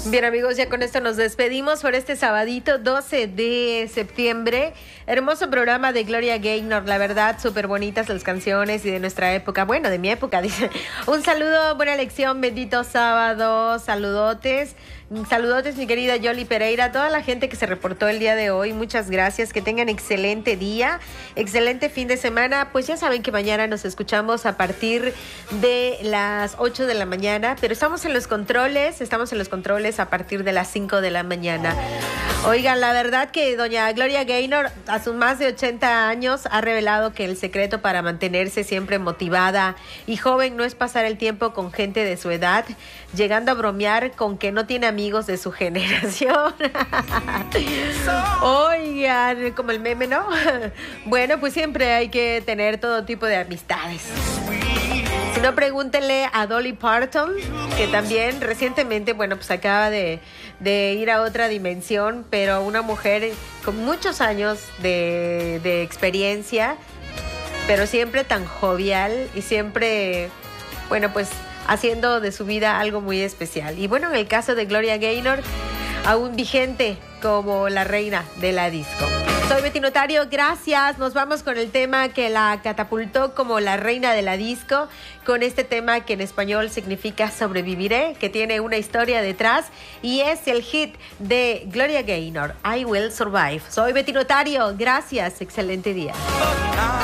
Bien, amigos, ya con esto nos despedimos por este sabadito 12 de septiembre. Hermoso programa de Gloria Gaynor, la verdad, súper bonitas las canciones y de nuestra época. Bueno, de mi época, dice. Un saludo, buena lección, bendito sábado, saludotes. Saludotes, mi querida Yoli Pereira, toda la gente que se reportó el día de hoy, muchas gracias, que tengan excelente día, excelente fin de semana. Pues ya saben que mañana nos escuchamos a partir de las 8 de la mañana, pero estamos en los controles a partir de las 5 de la mañana. Oigan, la verdad que doña Gloria Gaynor a sus más de 80 años ha revelado que el secreto para mantenerse siempre motivada y joven no es pasar el tiempo con gente de su edad, llegando a bromear con que no tiene amigos de su generación. Oigan, como el meme, ¿no? Bueno, pues siempre hay que tener todo tipo de amistades. Si no, pregúntenle a Dolly Parton, que también recientemente, bueno, pues acaba de ir a otra dimensión, pero una mujer con muchos años de experiencia, pero siempre tan jovial y siempre, bueno, pues haciendo de su vida algo muy especial. Y bueno, en el caso de Gloria Gaynor, aún vigente como la reina de la disco. Soy Betty Notario, gracias. Nos vamos con el tema que la catapultó como la reina de la disco, con este tema que en español significa Sobreviviré, que tiene una historia detrás y es el hit de Gloria Gaynor, I Will Survive. Soy Betty Notario, gracias, excelente día.